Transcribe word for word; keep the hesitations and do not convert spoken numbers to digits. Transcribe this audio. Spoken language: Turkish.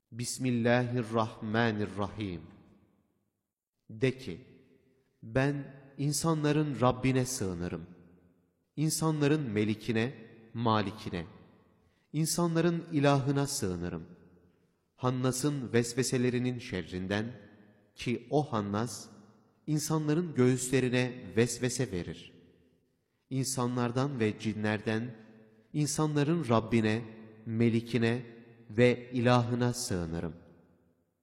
Bismillahirrahmanirrahim. De ki, ben insanların Rabbine sığınırım. İnsanların melikine, malikine, insanların ilahına sığınırım. Hannas'ın vesveselerinin şerrinden, ki o Hannas, insanların göğüslerine vesvese verir. İnsanlardan ve cinlerden, insanların Rabbine, melikine ve ilahına sığınırım.